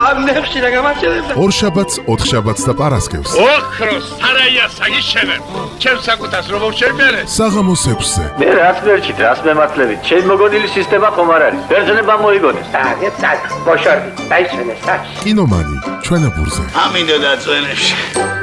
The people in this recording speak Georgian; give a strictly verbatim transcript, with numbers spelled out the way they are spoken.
ამნებში რა გამარჯვებდა. ორშაბათს, ოთხშაბათს და პარასკევს. ოქროს სარაია საგიშენებ. ჩემს საკუთას რომ შევმერე. საღამოს ექვსზე. მე რაც მერჩით, რაც მემართლებით. ჩემ მოგონილი სისტემა ხომ არ არის. ბერძნება მოიგონეს. დაგეთ სად, ბოშორდი, დაიშვენე სად. კინომანი, ჩვენებურზე. ამინდო და წვენებში.